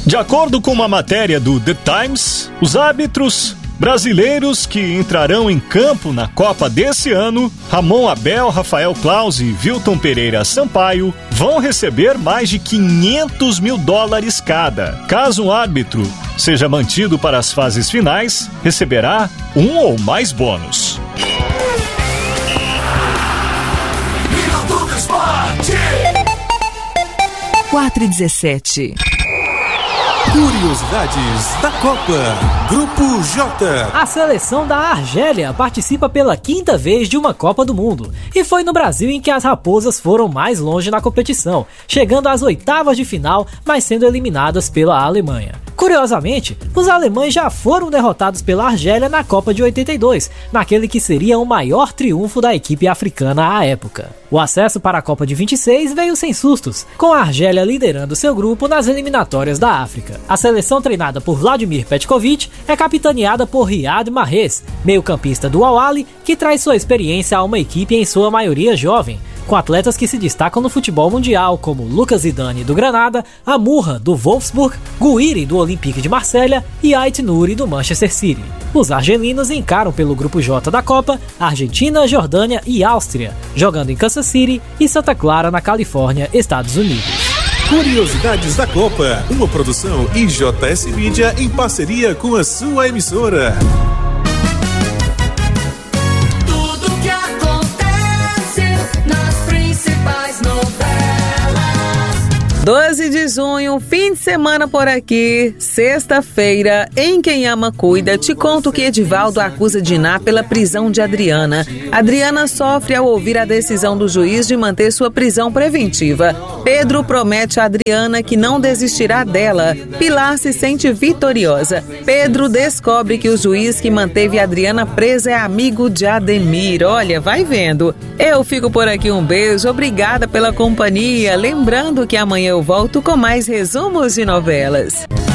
De acordo com uma matéria do The Times, os árbitros brasileiros que entrarão em campo na Copa desse ano, Ramon Abel, Rafael Claus e Vilton Pereira Sampaio, vão receber mais de $500 mil cada. Caso um árbitro seja mantido para as fases finais, receberá um ou mais bônus. 4h17. Curiosidades da Copa. Grupo J. A seleção da Argélia participa pela 5ª vez de uma Copa do Mundo. E foi no Brasil em que as raposas foram mais longe na competição, chegando às oitavas de final, mas sendo eliminadas pela Alemanha. Curiosamente, os alemães já foram derrotados pela Argélia na Copa de 82, naquele que seria o maior triunfo da equipe africana à época. O acesso para a Copa de 26 veio sem sustos, com a Argélia liderando seu grupo nas eliminatórias da África. A seleção treinada por Vladimir Petkovic é capitaneada por Riyad Mahrez, meio-campista do Al-Ahly, que traz sua experiência a uma equipe em sua maioria jovem, com atletas que se destacam no futebol mundial, como Lucas Zidane do Granada, Amurra do Wolfsburg, Gouiri do Olympique de Marselha e Ait Nouri do Manchester City. Os argelinos encaram pelo Grupo J da Copa Argentina, Jordânia e Áustria, jogando em Kansas City e Santa Clara, na Califórnia, Estados Unidos. Curiosidades da Copa, uma produção IJS Mídia em parceria com a sua emissora. 12 de junho, fim de semana por aqui, sexta-feira, em Quem Ama Cuida, te conto que Edivaldo acusa Diná pela prisão de Adriana. Adriana sofre ao ouvir a decisão do juiz de manter sua prisão preventiva. Pedro promete a Adriana que não desistirá dela. Pilar se sente vitoriosa. Pedro descobre que o juiz que manteve a Adriana presa é amigo de Ademir. Olha, vai vendo. Eu fico por aqui, um beijo, obrigada pela companhia. Lembrando que amanhã eu volto com mais resumos de novelas.